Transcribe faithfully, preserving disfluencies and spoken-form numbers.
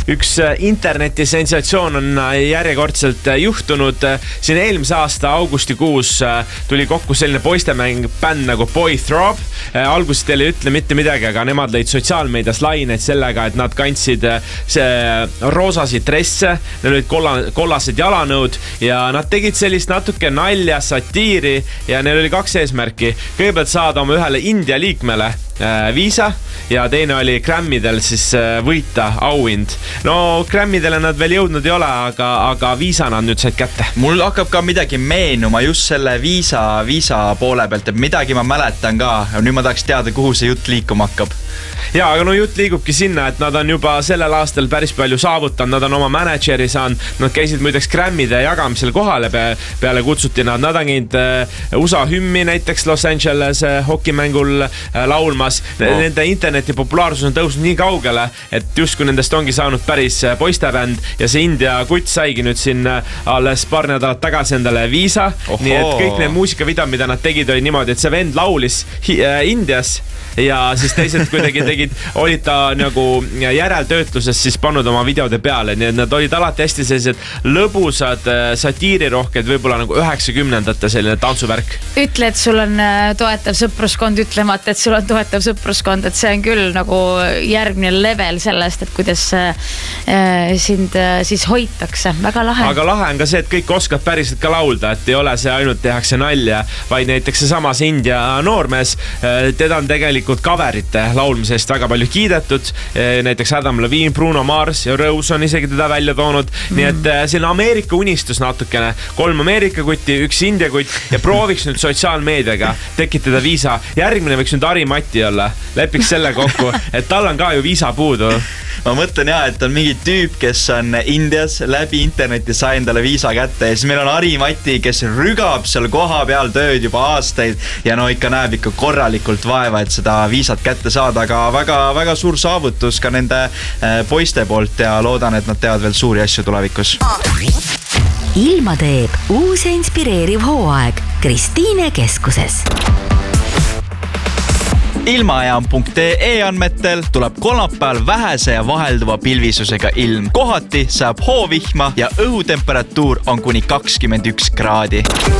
üks internetisensatsioon on järjekordselt juhtunud. Siin eelmise aasta augustikuus tuli kokku selline poistemäng bänd nagu Boy Throb. Alguses teile ei ütle mitte midagi, aga nemad lõid sotsiaalmeedias laineid sellega, et nad kandsid see roosasid dresse, neil olid kolla, kollased jalanõud ja nad tegid sellist natuke nalja, satiiri ja neil oli kaks eesmärki. Kõigepealt saada oma ühele India liikmele viisa ja teine oli Grammidel siis võita auhind. No Grammidele nad veel jõudnud ei ole, aga, aga viisa nad nüüd said kätte. Mul hakkab ka midagi meenuma just selle viisa, viisa poole pealt, et midagi ma mäletan ka. Nüüd ma tahaks teada, kuhu see jutt liikuma hakkab. Ja, aga no jutt liigubki sinna, et nad on juba sellel aastal päris palju saavutanud, nad on oma manageri saanud, nad käisid muideks Grammide jagamisel kohale, peale kutsuti nad, nad on käinud U S A hümmi näiteks Los Angeles hokimängul laulmas. Nende interneti populaarsus on tõusnud nii kaugele, et justkui nendest ongi saanud päris poistebänd ja see India kutt saigi nüüd siin alles paar nädalat tagasi endale viisa. Oho. Nii et kõik need muusikavideod, mida nad tegid, oli niimoodi, et see vend laulis Indias ja siis teised kuidagi tegid, olid ta nagu järeltöötluses siis pannud oma videode peale, nii et nad olid alati hästi sellised lõbusad, satiirirohked, võib-olla nagu üheksakümnendate selline tantsuvärk. Ütle, et sul on toetav sõpruskond, ütlemata, et sul on toetav sõpruskond, et see on küll nagu järgmine level sellest, et kuidas sind siis hoitakse. Väga lahe. Aga lahe on ka see, et kõik oskavad päriselt ka laulda, et ei ole see ainult tehakse nalja, vaid näiteks see samas India noormees, teda on tegelikult coverite laulmise eest väga palju kiidetud, näiteks Adam Levine, Bruno Mars ja Rose on isegi teda välja toonud, mm. nii et selline Ameerika unistus natukene, kolm Ameerika kutti, üks India kutt ja prooviks nüüd sotsiaalmeediaga tekitada viisa. Järgmine võiks nüüd Ari Mati olla, lepiks selle kokku, et tal on ka ju viisa puudu. Ma mõtlen jah, et on mingi tüüp, kes on Indias läbi interneti sai endale viisa kätte ja siis meil on Ari Mati, kes rügab seal koha peal tööd juba aastaid ja no ikka näeb ikka korralikult vaeva, et seda viisat kätte saada, aga väga, väga suur saavutus ka nende poiste poolt ja loodan, et nad teevad veel suuri asju tulevikus. Ilma teeb uus ja inspireeriv hooaeg Kristiine keskuses. Ilmajaam punkt ee andmetel tuleb kolmapäeval vähese ja vahelduva pilvisusega ilm. Kohati saab hoovihma ja õhutemperatuur on kuni kakskümmend üks kraadi.